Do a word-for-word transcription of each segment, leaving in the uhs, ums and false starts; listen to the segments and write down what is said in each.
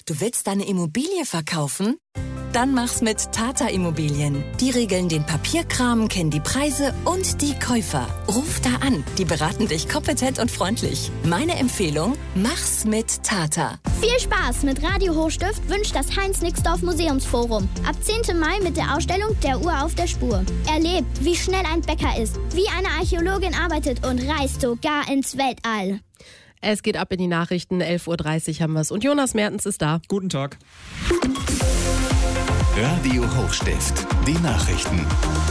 Du willst deine Immobilie verkaufen? Dann mach's mit Tata Immobilien. Die regeln den Papierkram, kennen die Preise und die Käufer. Ruf da an, die beraten dich kompetent und freundlich. Meine Empfehlung, mach's mit Tata. Viel Spaß mit Radio Hochstift wünscht das Heinz-Nixdorf Museumsforum. Ab zehnten Mai mit der Ausstellung Der Uhr auf der Spur. Erlebt, wie schnell ein Bäcker ist, wie eine Archäologin arbeitet und reist sogar ins Weltall. Es geht ab in die Nachrichten, elf Uhr dreißig haben wir es. Und Jonas Mertens ist da. Guten Tag. Radio Hochstift, die Nachrichten.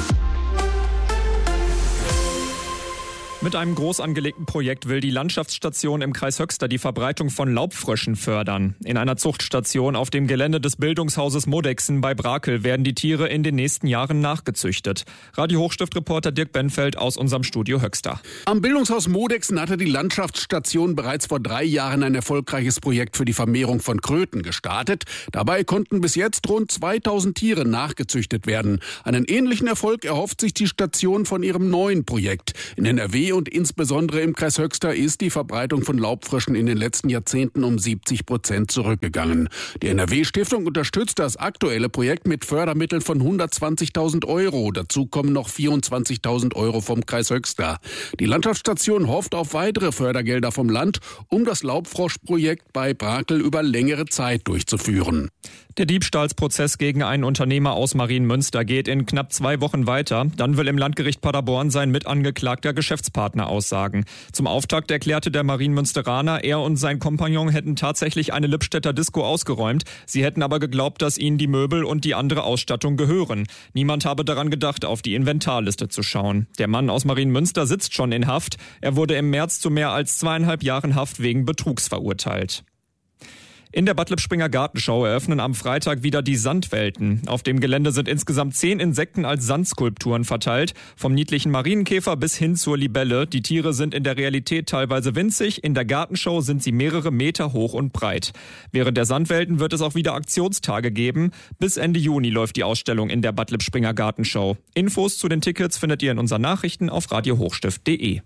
Mit einem groß angelegten Projekt will die Landschaftsstation im Kreis Höxter die Verbreitung von Laubfröschen fördern. In einer Zuchtstation auf dem Gelände des Bildungshauses Modexen bei Brakel werden die Tiere in den nächsten Jahren nachgezüchtet. Radio Hochstift-Reporter Dirk Benfeld aus unserem Studio Höxter. Am Bildungshaus Modexen hatte die Landschaftsstation bereits vor drei Jahren ein erfolgreiches Projekt für die Vermehrung von Kröten gestartet. Dabei konnten bis jetzt rund zweitausend Tiere nachgezüchtet werden. Einen ähnlichen Erfolg erhofft sich die Station von ihrem neuen Projekt. In N R W und insbesondere im Kreis Höxter ist die Verbreitung von Laubfröschen in den letzten Jahrzehnten um siebzig Prozent zurückgegangen. Die N R W-Stiftung unterstützt das aktuelle Projekt mit Fördermitteln von hundertzwanzigtausend Euro. Dazu kommen noch vierundzwanzigtausend Euro vom Kreis Höxter. Die Landschaftsstation hofft auf weitere Fördergelder vom Land, um das Laubfroschprojekt bei Brakel über längere Zeit durchzuführen. Der Diebstahlsprozess gegen einen Unternehmer aus Marienmünster geht in knapp zwei Wochen weiter. Dann will im Landgericht Paderborn sein mitangeklagter Geschäftspartner aussagen. Zum Auftakt erklärte der Marienmünsteraner, er und sein Kompagnon hätten tatsächlich eine Lippstädter Disco ausgeräumt. Sie hätten aber geglaubt, dass ihnen die Möbel und die andere Ausstattung gehören. Niemand habe daran gedacht, auf die Inventarliste zu schauen. Der Mann aus Marienmünster sitzt schon in Haft. Er wurde im März zu mehr als zweieinhalb Jahren Haft wegen Betrugs verurteilt. In der Bad Lippspringer Gartenschau eröffnen am Freitag wieder die Sandwelten. Auf dem Gelände sind insgesamt zehn Insekten als Sandskulpturen verteilt. Vom niedlichen Marienkäfer bis hin zur Libelle. Die Tiere sind in der Realität teilweise winzig. In der Gartenschau sind sie mehrere Meter hoch und breit. Während der Sandwelten wird es auch wieder Aktionstage geben. Bis Ende Juni läuft die Ausstellung in der Bad Lippspringer Gartenschau. Infos zu den Tickets findet ihr in unseren Nachrichten auf radio hochstift punkt de.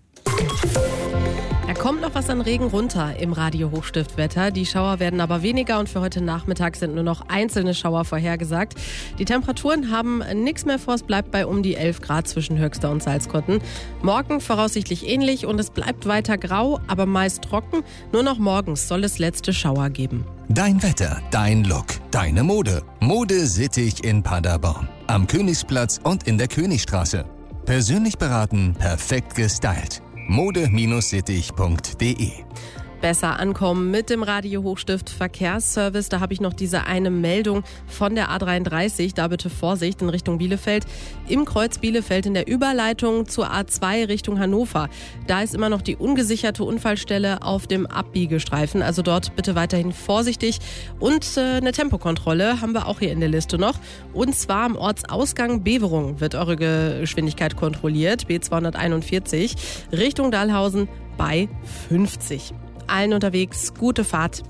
Da kommt noch was an Regen runter im Radio Hochstiftwetter. Die Schauer werden aber weniger und für heute Nachmittag sind nur noch einzelne Schauer vorhergesagt. Die Temperaturen haben nichts mehr vor. Es bleibt bei um die elf Grad zwischen Höxter und Salzkotten. Morgen voraussichtlich ähnlich und es bleibt weiter grau, aber meist trocken. Nur noch morgens soll es letzte Schauer geben. Dein Wetter, dein Look, deine Mode. Mode Sittich in Paderborn. Am Königsplatz und in der Königstraße. Persönlich beraten, perfekt gestylt. mode Bindestrich sittich punkt de. Besser ankommen mit dem Radio Hochstift Verkehrsservice. Da habe ich noch diese eine Meldung von der A dreiunddreißig. Da bitte Vorsicht in Richtung Bielefeld. Im Kreuz Bielefeld in der Überleitung zur A zwei Richtung Hannover. Da ist immer noch die ungesicherte Unfallstelle auf dem Abbiegestreifen. Also dort bitte weiterhin vorsichtig. Und äh, eine Tempokontrolle haben wir auch hier in der Liste noch. Und zwar am Ortsausgang Beverung wird eure Geschwindigkeit kontrolliert. B zweihunderteinundvierzig Richtung Dahlhausen bei fünfzig. Allen unterwegs, gute Fahrt.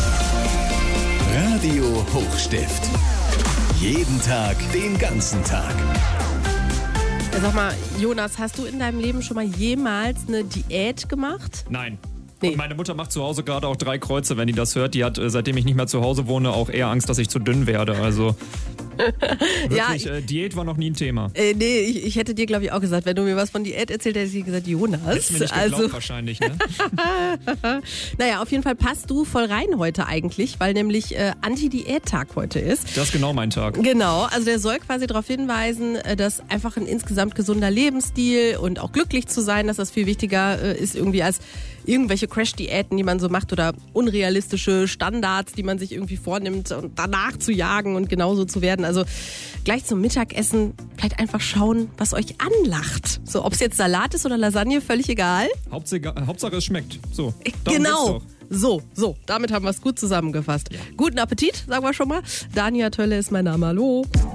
Radio Hochstift. Jeden Tag, den ganzen Tag. Sag mal, Jonas, hast du in deinem Leben schon mal jemals eine Diät gemacht? Nein. Nee. Und meine Mutter macht zu Hause gerade auch drei Kreuze, wenn die das hört. Die hat, seitdem ich nicht mehr zu Hause wohne, auch eher Angst, dass ich zu dünn werde. Also wirklich, ja, äh, Diät war noch nie ein Thema. Äh, nee, ich, ich hätte dir, glaube ich, auch gesagt, wenn du mir was von Diät erzählt hättest, hätte ich gesagt, Jonas. Hättest mir nicht geglaubt, also wahrscheinlich, ne? Naja, auf jeden Fall passt du voll rein heute eigentlich, weil nämlich äh, Anti-Diät-Tag heute ist. Das ist genau mein Tag. Genau, also der soll quasi darauf hinweisen, äh, dass einfach ein insgesamt gesunder Lebensstil und auch glücklich zu sein, dass das viel wichtiger äh, ist irgendwie als irgendwelche Crash-Diäten, die man so macht oder unrealistische Standards, die man sich irgendwie vornimmt und danach zu jagen und genauso zu werden. Also gleich zum Mittagessen vielleicht einfach schauen, was euch anlacht. So, ob es jetzt Salat ist oder Lasagne, völlig egal. Hauptsache, Hauptsache es schmeckt. So, darum genau. geht's doch. So, so, damit haben wir es gut zusammengefasst. Ja. Guten Appetit, sagen wir schon mal. Dania Tölle ist mein Name. Hallo.